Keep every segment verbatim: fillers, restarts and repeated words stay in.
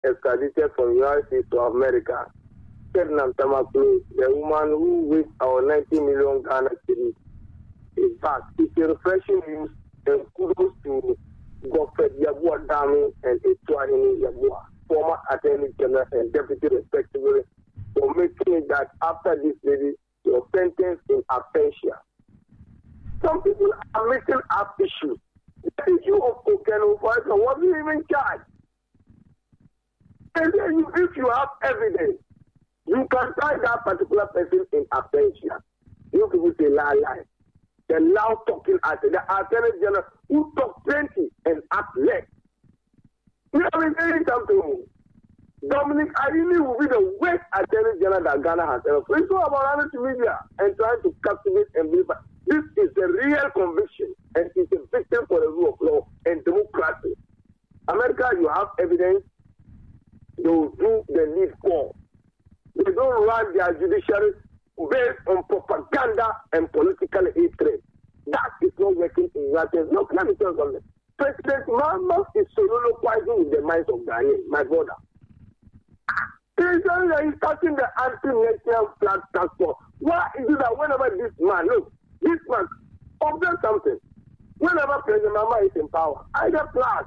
extradited from United States to America. Kednam Tamaklu, the woman who with our ninety million Ghana cedis, is back. It's a refreshing news and kudos to Godfrey Yabua Dami and Etuahini Yabua, former Attorney General and Deputy respectively, for making it that after this lady, your sentence in absentia. Some people are mixing up issues. The issue of cocaine, what do you even charge? And then you, if you have evidence, you can tie that particular person in absentia. You people say lie, lie. The loud talking at the Attorney General who talk plenty and act less. You have been saying something. Dominic Ayini will be the worst Attorney General that Ghana has ever. It's all about running to media and trying to captivate and believe. This is a real conviction and it's a victim for the rule of law and democracy. America, you have evidence, they will do the needful. They don't run their judiciary based on propaganda and political hatred. That is not working in United. Look, let me tell you something. President Mahmoud is soliloquizing with the minds of Ghanaians, my brother. He's starting the anti-national flag transport. Why is it that whenever this man, look, this man, observe something. Whenever President Mahmoud is in power, either flag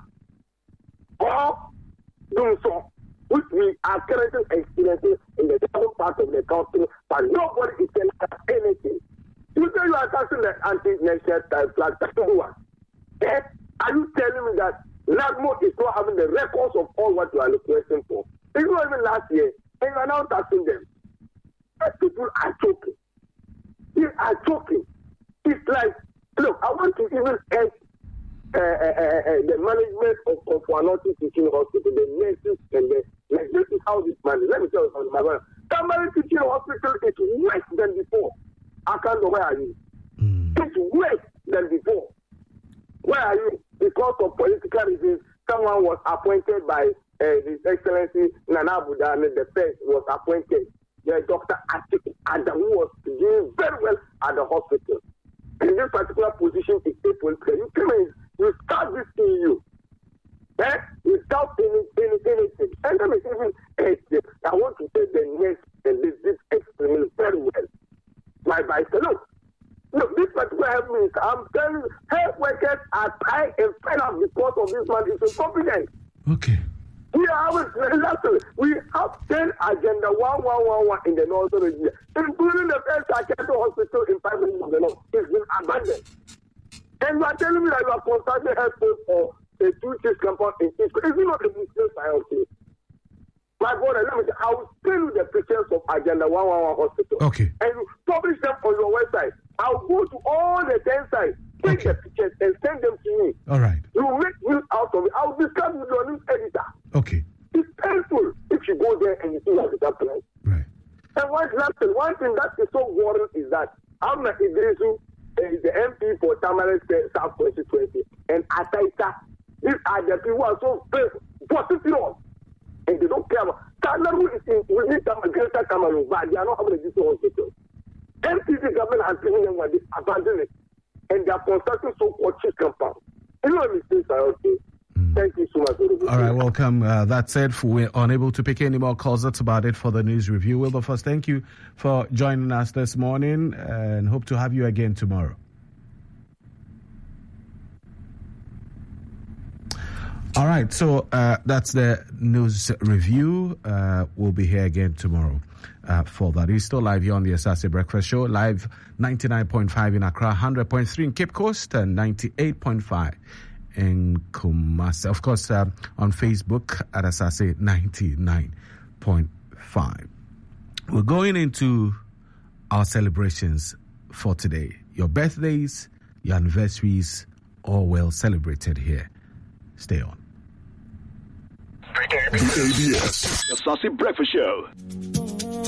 or doing so, which we are currently experiencing in the southern part of the country, but nobody is telling us anything. You say you are casting the anti-national flag, that's the one. Eh? Are you telling me that NAGMO is not having the records of all what you are requesting for? It's not even last year, and you are now taxing them. These people are joking. They are joking. It's like, look, I want to even ask uh, uh, uh, the management of Konfuanoti Teaching Hospital, the nurses, and the, like, this is how this man is. Let me tell you something, my brother. Tamale Teaching Hospital is worse than before. I can't know where are you. Mm. It's worse than before. Where are you? Because of political reasons, someone was appointed by uh, His Excellency Nana Buddha, and the first was appointed. The Doctor Atiku Adam, who was doing very well at the hospital. In this particular position, is a political. You come in, you start this in you. Eh? Without any, any, anything. And then it's even anything. I want to say the next, and this is extremely very well. My vice, look. Look, this particular health minister, I'm telling you, health workers are tired and fed up because of this man is incompetent. Okay. We have we have ten agenda one one one one in the northern region, including the first psychiatric hospital in five minutes of the north. It's been abandoned. And you are telling me that you are consulting health for a two-chief compound in East. It's not a Muslim society. My brother, let me say, I will tell you the pictures of Agenda one one one Hospital. Okay. And you publish them on your website. I'll go to all the ten sites, take okay. the pictures, and send them to me. All right. You will make news out of it. I'll discuss with your news editor. Okay. It's painful if you go there and you see what is happening. Right. And one thing, one thing that is so worrying is that Amna Idrisu is the M P for Tamale South constituency, and Ataita. These are the people who are so positive. And they don't care about Kamaru is in within Greater Cameroon, but they are not having a different hospital. M P C government has given them what they abandoned it, and they are constructing so-called cheap compound. You know what mistakes are okay. Mm. Thank you so much. All right, welcome. Uh, that said, we're unable to pick any more calls. That's about it for the news review. Wilberforce, thank you for joining us this morning, and hope to have you again tomorrow. All right, so uh, that's the news review. Uh, we'll be here again tomorrow uh, for that. It's still live here on the Asase Breakfast Show, live ninety-nine point five in Accra, one hundred point three in Cape Coast, and ninety-eight point five in Kumasi. Of course, uh, on Facebook at Asase ninety-nine point five. We're going into our celebrations for today. Your birthdays, your anniversaries, all well celebrated here. Stay on. The A B S, the Asase Breakfast Show.